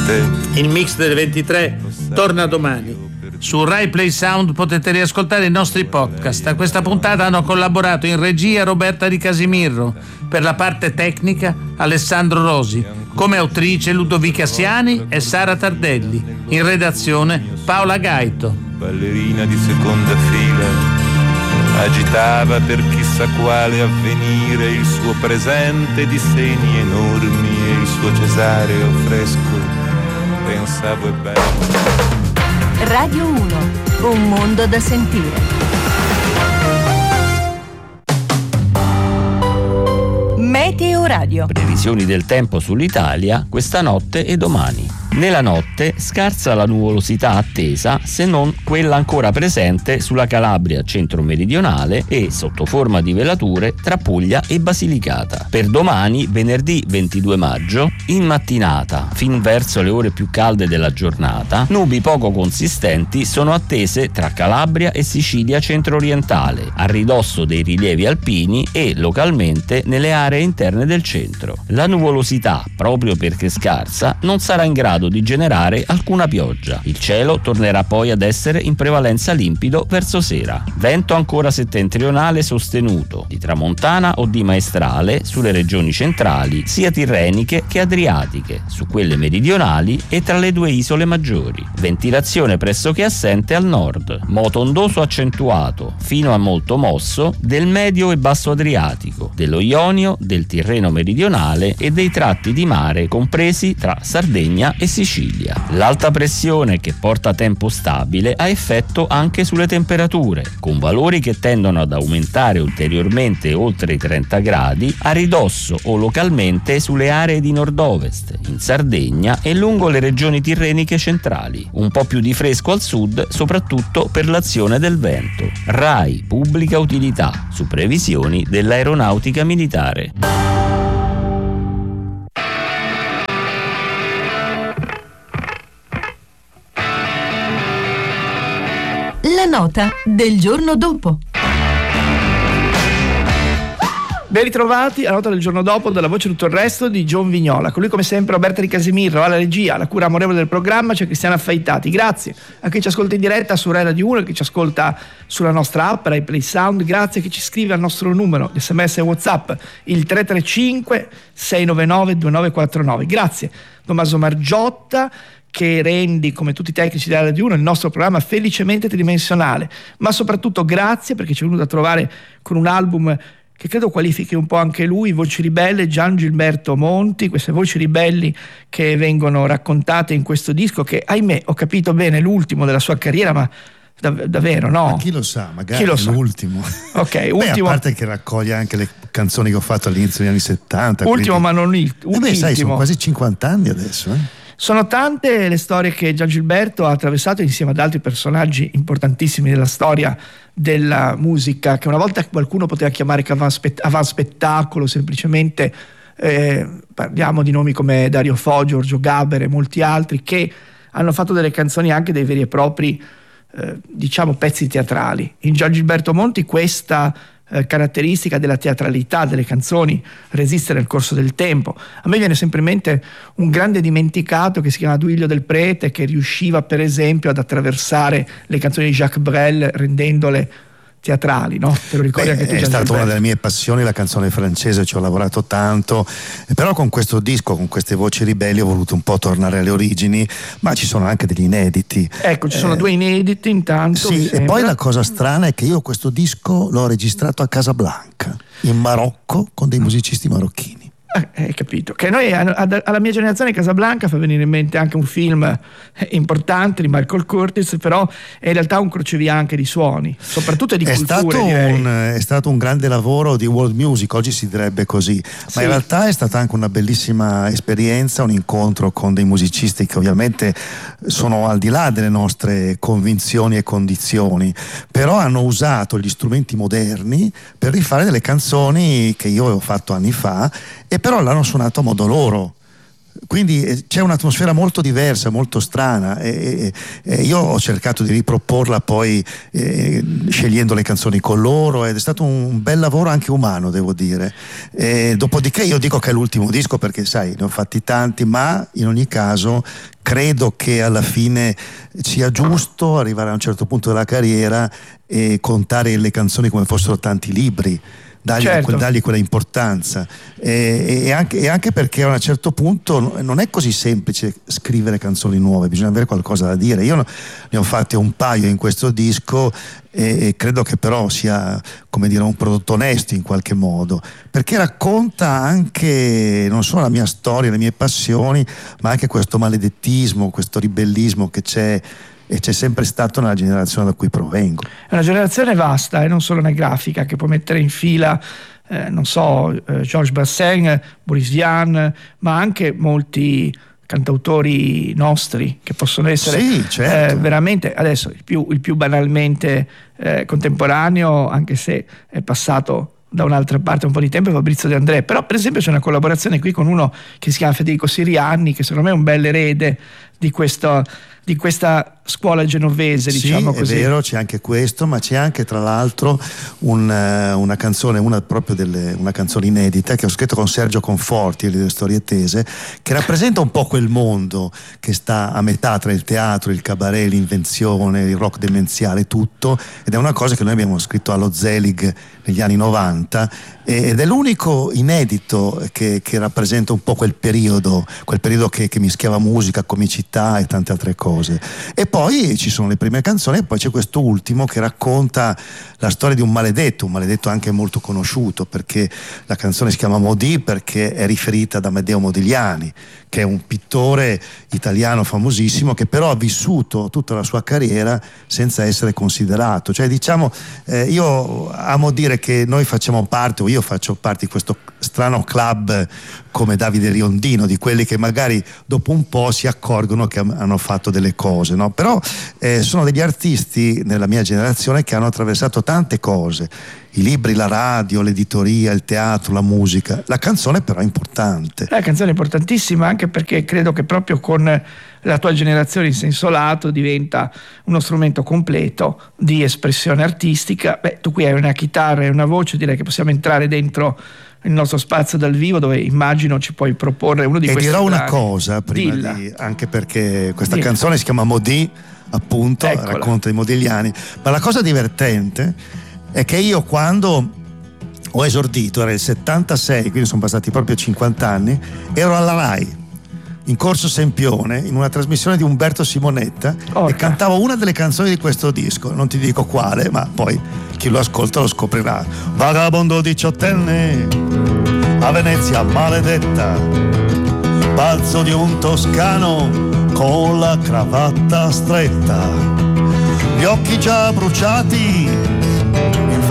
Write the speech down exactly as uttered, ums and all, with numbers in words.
te. Il mix delle ventitré torna domani. Su Rai Play Sound potete riascoltare i nostri podcast. A questa puntata hanno collaborato in regia Roberta Di Casimirro, per la parte tecnica Alessandro Rosi, come autrice Ludovica Siani e Sara Tardelli, in redazione Paola Gaito. Ballerina di seconda fila agitava per chissà quale avvenire il suo presente di seni enormi e il suo cesareo fresco. Pensavo è bello. Radio uno, un mondo da sentire. Meteo Radio. Previsioni del tempo sull'Italia questa notte e domani. Nella notte scarsa la nuvolosità attesa, se non quella ancora presente sulla Calabria centro-meridionale e, sotto forma di velature, tra Puglia e Basilicata. Per domani, venerdì ventidue maggio, in mattinata, fin verso le ore più calde della giornata, nubi poco consistenti sono attese tra Calabria e Sicilia centro-orientale, a ridosso dei rilievi alpini e, localmente, nelle aree interne del centro. La nuvolosità, proprio perché scarsa, non sarà in grado di generare alcuna pioggia. Il cielo tornerà poi ad essere in prevalenza limpido verso sera. Vento ancora settentrionale sostenuto, di tramontana o di maestrale sulle regioni centrali, sia tirreniche che adriatiche, su quelle meridionali e tra le due isole maggiori. Ventilazione pressoché assente al nord, moto ondoso accentuato, fino a molto mosso, del medio e basso Adriatico, dello Ionio, del Tirreno meridionale e dei tratti di mare compresi tra Sardegna e Sicilia. L'alta pressione che porta tempo stabile ha effetto anche sulle temperature, con valori che tendono ad aumentare ulteriormente oltre i trenta gradi a ridosso o localmente sulle aree di nord-ovest, in Sardegna e lungo le regioni tirreniche centrali. Un po' più di fresco al sud, soprattutto per l'azione del vento. Rai Pubblica Utilità, su previsioni dell'Aeronautica Militare. La nota del giorno dopo. Ben ritrovati alla nota del giorno dopo della voce tutto il resto di John Vignola. Con lui come sempre Roberta Di Casimirro, alla regia, alla cura amorevole del programma c'è Cristiana Affaitati. Grazie a chi ci ascolta in diretta su Rai Radio uno, a chi ci ascolta sulla nostra app Rai Play Sound, grazie a chi ci scrive al nostro numero di sms e WhatsApp il tre tre cinque sei nove nove due nove quattro nove. Grazie Tommaso Margiotta, che rendi, come tutti i tecnici della Radio uno, il nostro programma felicemente tridimensionale, ma soprattutto grazie perché ci è venuto a trovare con un album che credo qualifichi un po' anche lui, Voci Ribelle, Gian Gilberto Monti, queste voci ribelli che vengono raccontate in questo disco che, ahimè, ho capito bene, è l'ultimo della sua carriera, ma dav- davvero no? Ma chi lo sa, magari chi lo è sa? l'ultimo. Ok, ultimo. Beh, a parte che raccoglie anche le canzoni che ho fatto all'inizio degli anni settanta. Ultimo, quindi... ma non il, eh beh, sai, sono quasi cinquanta anni adesso, eh? Sono tante le storie che Gian Gilberto ha attraversato insieme ad altri personaggi importantissimi della storia della musica, che una volta qualcuno poteva chiamare avant spettacolo, semplicemente eh, parliamo di nomi come Dario Fo, Giorgio Gaber e molti altri che hanno fatto delle canzoni anche dei veri e propri eh, diciamo pezzi teatrali. In Gian Gilberto Monti questa eh, caratteristica della teatralità delle canzoni resiste nel corso del tempo. A me viene sempre in mente un grande dimenticato che si chiama Duilio del Prete, che riusciva per esempio ad attraversare le canzoni di Jacques Brel rendendole teatrali, no? Te lo ricordi? Beh, anche tu? È stata Gilberto? una delle mie passioni la canzone francese, ci ho lavorato tanto, però con questo disco, con queste voci ribelli ho voluto un po' tornare alle origini, ma ci sono anche degli inediti. Ecco, ci sono eh, due inediti intanto. Sì, e poi la cosa strana è che io questo disco l'ho registrato a Casablanca, in Marocco, con dei musicisti marocchini. Eh, hai capito, che noi alla mia generazione Casablanca fa venire in mente anche un film importante di Michael Curtis, però è in realtà un crocevia anche di suoni, soprattutto di è culture, stato direi. un, è stato un grande lavoro di world music, oggi si direbbe così, ma sì. In realtà è stata anche una bellissima esperienza, un incontro con dei musicisti che ovviamente sono al di là delle nostre convinzioni e condizioni, però hanno usato gli strumenti moderni per rifare delle canzoni che io ho fatto anni fa, e però l'hanno suonato a modo loro. Quindi c'è un'atmosfera molto diversa, molto strana, e, e io ho cercato di riproporla poi eh, scegliendo le canzoni con loro, ed è stato un bel lavoro anche umano, devo dire. E dopodiché io dico che è l'ultimo disco perché sai, ne ho fatti tanti, ma in ogni caso credo che alla fine sia giusto arrivare a un certo punto della carriera e contare le canzoni come fossero tanti libri. Dargli, certo. dargli quella importanza, e, e, anche, e anche perché a un certo punto non è così semplice scrivere canzoni nuove, bisogna avere qualcosa da dire. Io ne ho fatte un paio in questo disco e, e credo che però sia, come dire, un prodotto onesto in qualche modo, perché racconta anche non solo la mia storia, le mie passioni, ma anche questo maledettismo, questo ribellismo che c'è e c'è sempre stato nella generazione da cui provengo. È una generazione vasta e eh, non solo anagrafica, che può mettere in fila eh, non so, eh, Georges Brassens, Boris Vian, ma anche molti cantautori nostri che possono essere sì, certo. eh, veramente adesso il più, il più banalmente eh, contemporaneo, anche se è passato da un'altra parte un po' di tempo, è Fabrizio De André. Però per esempio c'è una collaborazione qui con uno che si chiama Federico Sirianni, che secondo me è un bel erede di questo di questa scuola genovese, diciamo sì, così. È vero, c'è anche questo, ma c'è anche tra l'altro un, una canzone, una proprio delle, una canzone inedita che ho scritto con Sergio Conforti e le Storie Tese, che rappresenta un po' quel mondo che sta a metà tra il teatro, il cabaret, l'invenzione, il rock demenziale, tutto, ed è una cosa che noi abbiamo scritto allo Zelig negli anni novanta, ed è l'unico inedito che, che rappresenta un po' quel periodo, quel periodo che, che mischiava musica, comicità e tante altre cose. E poi ci sono le prime canzoni, e poi c'è questo ultimo che racconta la storia di un maledetto, un maledetto anche molto conosciuto, perché la canzone si chiama Maudit perché è riferita ad Amedeo Modigliani, che è un pittore italiano famosissimo, che però ha vissuto tutta la sua carriera senza essere considerato. Cioè, diciamo, eh, io amo dire che noi facciamo parte, o io faccio parte di questo strano club come Davide Riondino, di quelli che magari dopo un po' si accorgono che hanno fatto delle cose, no? Però eh, sono degli artisti nella mia generazione che hanno attraversato tante cose: i libri, la radio, l'editoria, il teatro, la musica. La canzone però è importante. La canzone è importantissima, anche perché credo che proprio con la tua generazione in senso lato diventa uno strumento completo di espressione artistica. Beh, tu qui hai una chitarra e una voce, direi che possiamo entrare dentro il nostro spazio dal vivo, dove immagino ci puoi proporre uno di e questi dirò brani. una cosa prima Dilla. di, anche perché questa Dilla. canzone si chiama Maudit, appunto, Eccola. racconta i Modigliani, ma la cosa divertente è che io, quando ho esordito, era il settantasei, quindi sono passati proprio cinquanta anni, ero alla Rai in Corso Sempione in una trasmissione di Umberto Simonetta. Orca. E cantavo una delle canzoni di questo disco, non ti dico quale, ma poi chi lo ascolta lo scoprirà. Vagabondo diciottenne a Venezia maledetta, balzo di un toscano con la cravatta stretta, gli occhi già bruciati,